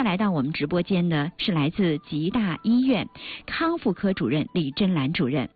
来到我们直播间的是来自吉大医院康复科主任李珍兰主任。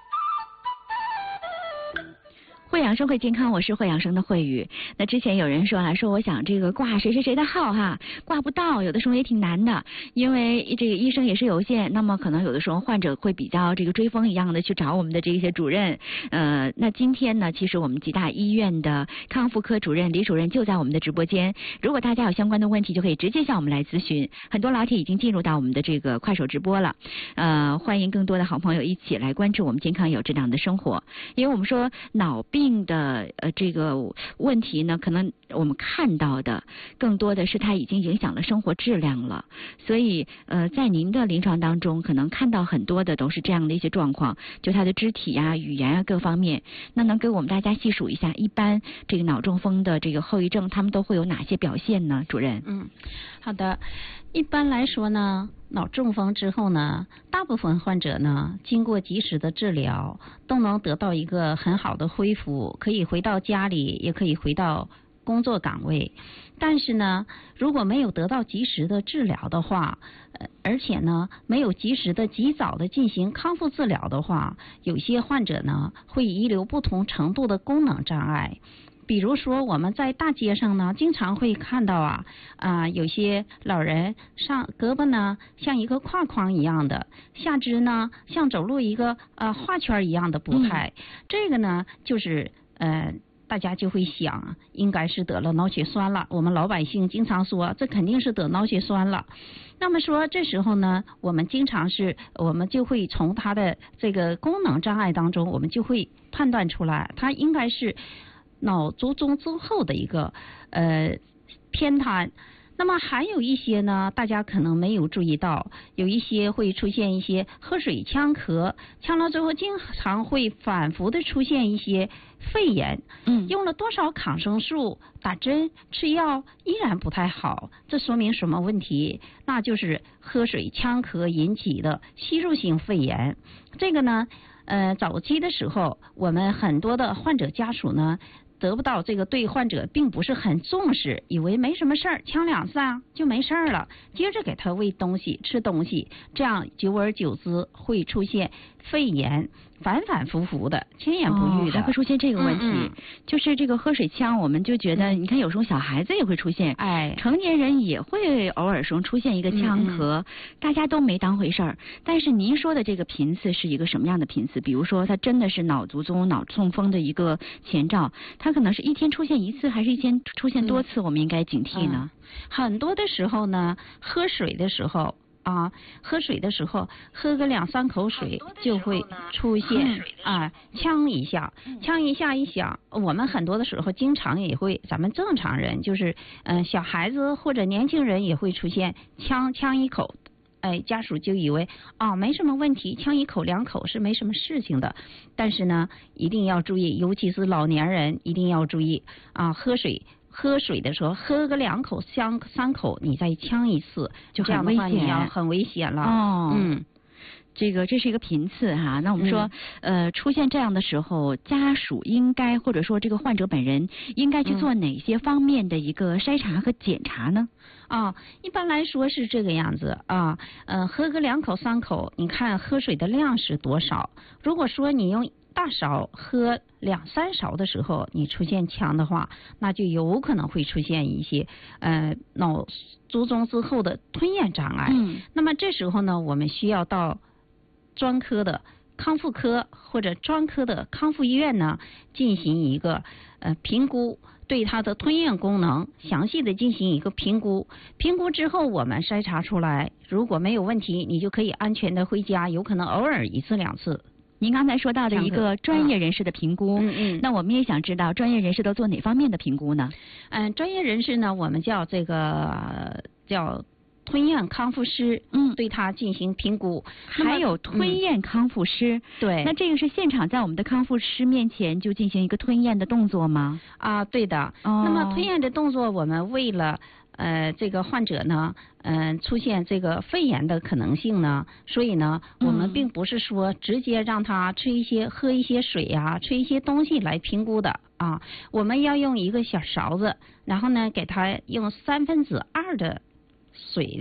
慧养生会健康，我是慧养生的慧宇。那之前有人说了，说我想这个挂谁谁谁的号哈，挂不到，有的时候也挺难的，因为这个医生也是有限，那么可能有的时候患者会比较这个追风一样的去找我们的这些主任。那今天呢，其实我们吉大医院的康复科主任李主任就在我们的直播间，如果大家有相关的问题，就可以直接向我们来咨询。很多老铁已经进入到我们的这个快手直播了，欢迎更多的好朋友一起来关注我们健康有质量的生活。因为我们说脑病的这个问题呢，可能我们看到的更多的是它已经影响了生活质量了，所以在您的临床当中，可能看到很多的都是这样的一些状况，就他的肢体啊、语言啊各方面。那能给我们大家细数一下，一般这个脑中风的这个后遗症，他们都会有哪些表现呢？主任？ 好的。一般来说呢，脑中风之后呢，大部分患者呢，经过及时的治疗，都能得到一个很好的恢复，可以回到家里，也可以回到工作岗位。但是呢，如果没有得到及时的治疗的话，而且呢，没有及时的及早的进行康复治疗的话，有些患者呢，会遗留不同程度的功能障碍。比如说我们在大街上呢，经常会看到有些老人上胳膊呢像一个挎框一样的，下肢呢像走路一个画圈一样的步态。这个呢就是大家就会想，应该是得了脑血栓了。我们老百姓经常说，这肯定是得脑血栓了。那么说这时候呢，我们就会从他的这个功能障碍当中，我们就会判断出来，他应该是脑卒中之后的一个偏瘫。那么还有一些呢，大家可能没有注意到，有一些会出现一些喝水呛咳，呛了之后经常会反复的出现一些肺炎。用了多少抗生素、打针、吃药依然不太好，这说明什么问题？那就是喝水呛咳引起的吸入性肺炎。这个呢早期的时候，我们很多的患者家属呢得不到这个，对患者并不是很重视，以为没什么事儿，呛两次就没事儿了，接着给他喂东西、吃东西，这样久而久之会出现肺炎，反反复复的，千言不愈的， 还会出现这个问题。就是这个喝水呛，我们就觉得，你看有时候小孩子也会出现，成年人也会偶尔中出现一个呛咳，大家都没当回事儿。但是您说的这个频次是一个什么样的频次？比如说，它真的是脑卒中、脑中风的一个前兆，它可能是一天出现一次，还是一天出现多次？我们应该警惕呢？ 很多的时候呢，喝水的时候喝个2-3口水就会出现呛一下一响。我们很多的时候经常也会，咱们正常人就是小孩子或者年轻人也会出现呛一口。家属就以为没什么问题，呛1口2口是没什么事情的。但是呢，一定要注意，尤其是老年人一定要注意喝水的时候，喝个2口3口，你再呛一次， 就这样的话你要很危险了。 这是一个频次哈。那我们说出现这样的时候，家属应该或者说这个患者本人应该去做哪些方面的一个筛查和检查呢？ 一般来说是这个样子喝个2口3口，你看喝水的量是多少？如果说你用大勺喝2-3勺的时候，你出现呛的话，那就有可能会出现一些脑卒中之后的吞咽障碍。那么这时候呢，我们需要到专科的康复科或者专科的康复医院呢进行一个评估，对他的吞咽功能详细的进行一个评估。评估之后我们筛查出来，如果没有问题，你就可以安全的回家，有可能偶尔1次2次。 您刚才说到的一个专业人士的评估，那我们也想知道专业人士都做哪方面的评估呢？ 专业人士呢，我们叫吞咽康复师，对他进行评估。 还有吞咽康复师， 对。 那这个是现场在我们的康复师面前就进行一个吞咽的动作吗？ 对的。那么吞咽的动作，我们为了这个患者呢，出现这个肺炎的可能性呢，所以呢，我们并不是说直接让他喝一些水吃一些东西来评估的我们要用一个小勺子，然后呢，给他用2/3的水